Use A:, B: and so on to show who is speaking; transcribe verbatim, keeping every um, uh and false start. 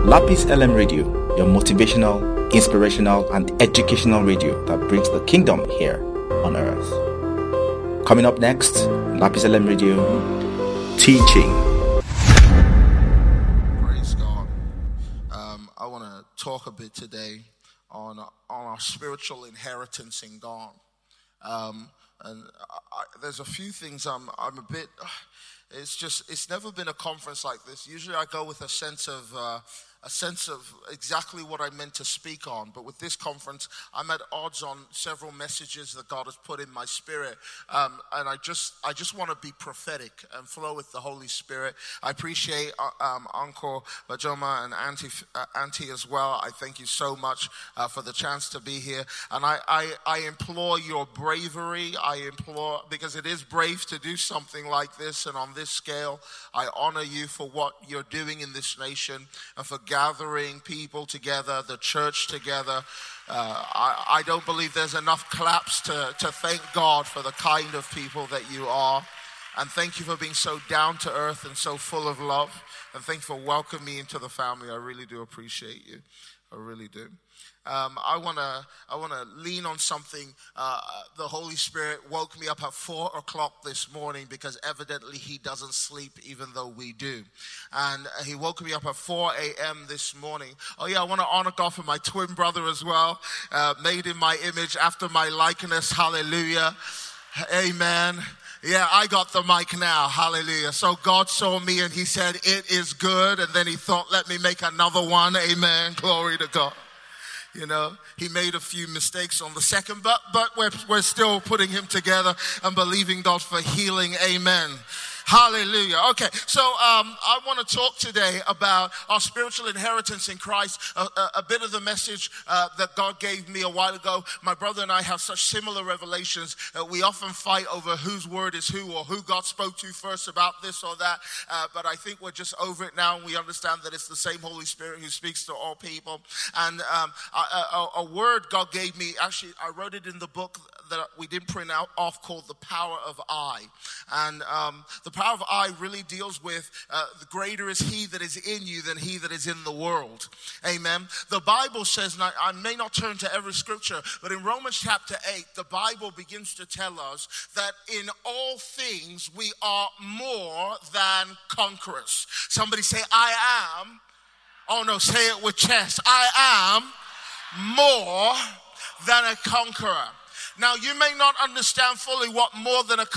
A: Lapis L M Radio, your motivational, inspirational, and educational radio that brings the kingdom here on earth. Coming up next, Lapis L M Radio, teaching.
B: Praise God. Um, I want to talk a bit today on, on our spiritual inheritance in God. Um, and I, there's a few things I'm, I'm a bit... It's just, it's never been a conference like this. Usually I go with a sense of, uh, a sense of exactly what I meant to speak on. But with this conference, I'm at odds on several messages that God has put in my spirit. Um, and I just, I just want to be prophetic and flow with the Holy Spirit. I appreciate uh, um, Uncle Bajoma and Auntie, uh, Auntie as well. I thank you so much uh, for the chance to be here. And I, I, I implore your bravery. I implore, because it is brave to do something like this and on this scale. I honor you for what you're doing in this nation and for gathering people together, the church together. Uh, I, I don't believe there's enough claps to, to thank God for the kind of people that you are. And thank you for being so down to earth and so full of love. And thank you for welcoming me into the family. I really do appreciate you. I really do. Um, I want to I want to lean on something. Uh, the Holy Spirit woke me up at four o'clock this morning because evidently he doesn't sleep even though we do. And he woke me up at four a.m. this morning. Oh yeah, I want to honor God for my twin brother as well, uh, made in my image, after my likeness. Hallelujah. Amen. Yeah, I got the mic now. Hallelujah. So God saw me and he said, it is good. And then he thought, let me make another one. Amen. Glory to God. You know, he made a few mistakes on the second, but but we're we're still putting him together and believing God for healing. Amen. Hallelujah. Okay, so um, I want to talk today about our spiritual inheritance in Christ, a, a, a bit of the message uh, that God gave me a while ago. My brother and I have such similar revelations. Uh, we often fight over whose word is who or who God spoke to first about this or that, uh, but I think we're just over it now and we understand that it's the same Holy Spirit who speaks to all people. And um, a, a, a word God gave me, actually I wrote it in the book that we didn't print out off, called The Power of I. And um, the power of I really deals with uh, the greater is he that is in you than he that is in the world. Amen. The Bible says, and I, I may not turn to every scripture, but in Romans chapter eight, the Bible begins to tell us that in all things we are more than conquerors. Somebody say, I am. Oh no, say it with chest. I am more than a conqueror. Now, you may not understand fully what more than a